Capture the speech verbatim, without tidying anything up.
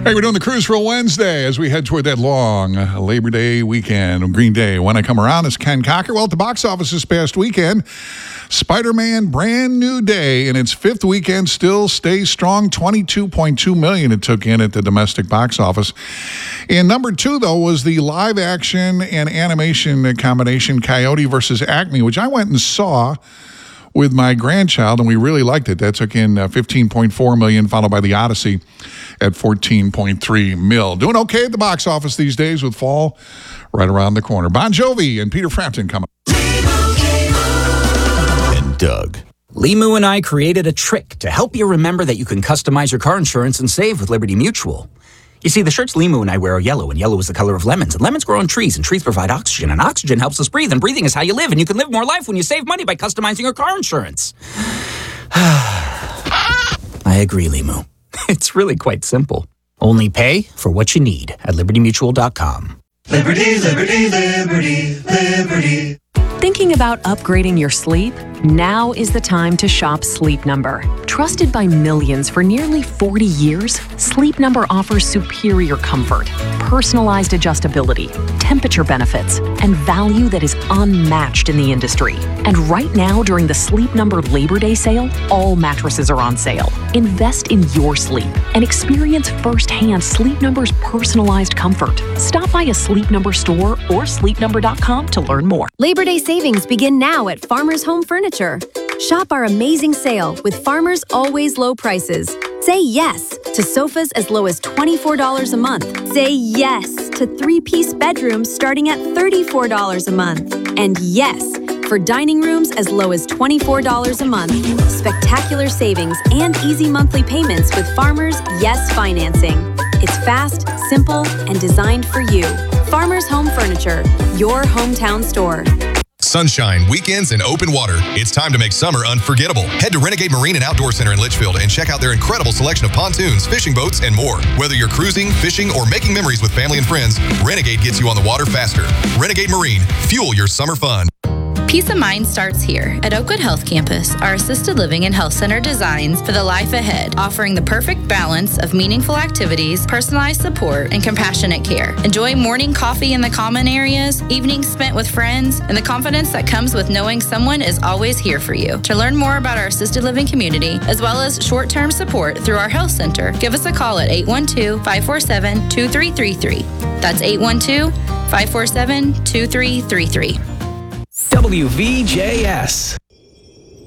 Hey, we're doing the cruise for a Wednesday as we head toward that long Labor Day weekend, Green Day. When I come around, it's Ken Cocker. Well, at the box office this past weekend, Spider-Man Brand New Day in its fifth weekend still stays strong. twenty-two point two million dollars it took in at the domestic box office. And number two, though, was the live action and animation combination Coyote versus Acme, which I went and saw with my grandchild, and we really liked it. That took in uh, fifteen point four million dollars, followed by The Odyssey at fourteen point three mil. Doing okay at the box office these days with fall right around the corner. Bon Jovi and Peter Frampton coming. And Doug. Limu and I created a trick to help you remember that you can customize your car insurance and save with Liberty Mutual. You see, the shirts Limu and I wear are yellow, and yellow is the color of lemons. And lemons grow on trees, and trees provide oxygen, and oxygen helps us breathe, and breathing is how you live, and you can live more life when you save money by customizing your car insurance. I agree, Limu. It's really quite simple. Only pay for what you need at liberty mutual dot com. Liberty, liberty, liberty, liberty. Thinking about upgrading your sleep? Now is the time to shop Sleep Number. Trusted by millions for nearly forty years, Sleep Number offers superior comfort, personalized adjustability, temperature benefits, and value that is unmatched in the industry. And right now, during the Sleep Number Labor Day sale, all mattresses are on sale. Invest in your sleep and experience firsthand Sleep Number's personalized comfort. Stop by a Sleep Number store or sleep number dot com to learn more. Labor Day savings begin now at Farmers Home Furniture. Shop our amazing sale with Farmers Always Low Prices. Say yes to sofas as low as twenty-four dollars a month. Say yes to three-piece bedrooms starting at thirty-four dollars a month. And yes for dining rooms as low as twenty-four dollars a month. Spectacular savings and easy monthly payments with Farmers Yes Financing. It's fast, simple, and designed for you. Farmers Home Furniture, your hometown store. Sunshine, weekends, and open water. It's time to make summer unforgettable. Head to Renegade Marine and Outdoor Center in Litchfield and check out their incredible selection of pontoons, fishing boats, and more. Whether you're cruising, fishing, or making memories with family and friends, Renegade gets you on the water faster. Renegade Marine, fuel your summer fun. Peace of mind starts here at Oakwood Health Campus. Our assisted living and health center designs for the life ahead, offering the perfect balance of meaningful activities, personalized support, and compassionate care. Enjoy morning coffee in the common areas, evenings spent with friends, and the confidence that comes with knowing someone is always here for you. To learn more about our assisted living community, as well as short-term support through our health center, give us a call at eight one two, five four seven, two three three three. That's eight one two, five four seven, two three three three. W V J S.